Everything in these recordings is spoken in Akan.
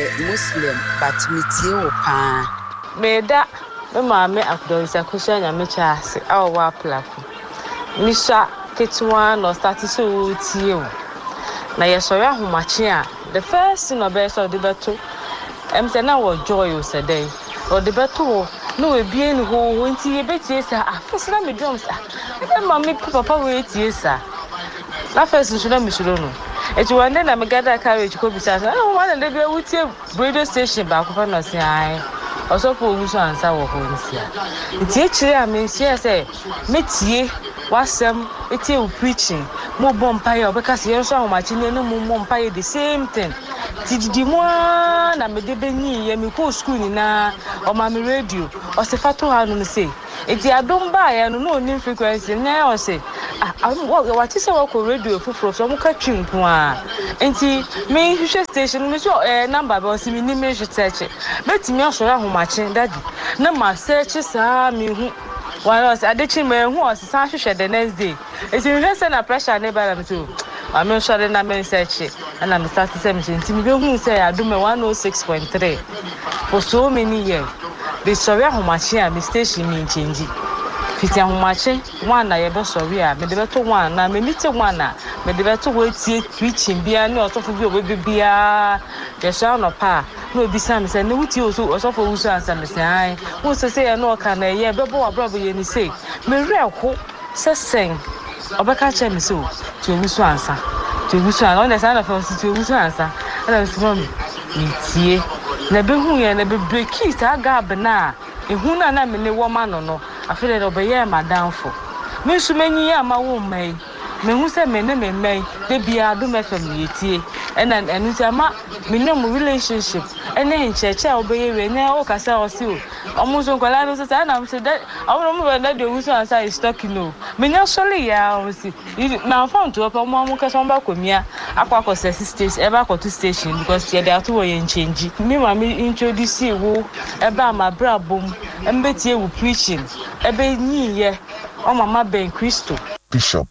Muslim, but metie pa. Meda me maame akdorisa kusha nya mecha ase awa plako. Misha ketwa no start so tie o. Na yesori ahomache a the first thing obey so de beto. Say na wo joy o sedey. O de beto no we bie ni ho nti ye betie sa afese na me drums e ma me papa we tie sa na first nso na me suro no eti wande na me gada carriage ko bisa na o ma na de be wutie radio station ba ko fa no se ai osofo oguso ansa wo ho nsia nti e kire a me nsia se metie wasem etie u preaching mo bompa ya obeka se yenso ahomachi ne no mo bompa ya the same thing tididi mo na me de benyi ye me ko school ni na o ma me radio o se fato ha no se eti adom ba ya no no ni frequency nya o se wa ti se wa ko radio fufuro so mo ka twinko a enti me hwehwe station me so number ba o se me ni me hwetche betimi asoro ahomachi daddy na ma search sa me hu why was adechi me hu o se san hwehwe the next day eti me say na pressure na ba na me too I'm sure na me search and I'm starting to see me who say I do me 106.3 for so many years. The sorry how much here me station me change. Fiti how much one na ye be sorry a me de beto one na me nite one na me de beto we tie preaching bia na osofo bi obi bia ye sha no pa na obi sam say na wuti osofo wusu ansam say ai wo say no ka na ye be bo abrobo ye ni say me reko se sen obeka che me so to wusu ansa to wusu an on the side of us to wusu ansa na so me tie na be hu ye na be break it agab na ehu na me ne wo ma no afere do be ye madamfo me su manyi ya ma wo mai me hu se me ne me mai de bia do me fam yetie and enu se ma me ne mu relationship ene ncheche a obeye we ne o kasa o si o omo so kwala no se na me se that omo me na de wusu ansa is talking no me nya sole ya o si na phone to opa mo kasa mba komia akwa station eba to station because they are to ye change me ma me introduce wo eba ma brabom embetie wo preaching ebe nyi ye o mama ben Christo Bishop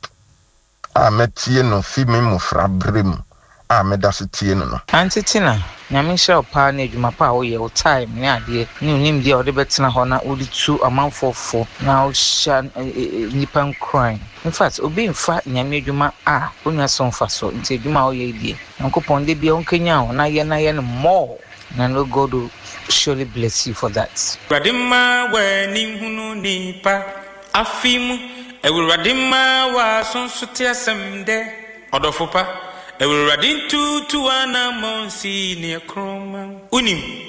ametie no fi me mufra brem amedasetie no antitina nyame sha opa na adwuma pa wo ye o time ne ade ne unim dia o de betena ho na odi tu amanfofo na o sha nipan crime in fact obi mfa nyame adwuma onwa so mfa so nti adwuma wo ye die nkopon de bia onkanya ho na ye no more na no God will surely bless you for that. Radima we ni hunu nipa afimu ewuradima wa sonsote asemde odofopa ewuradin tu ana monsi ne kroma unim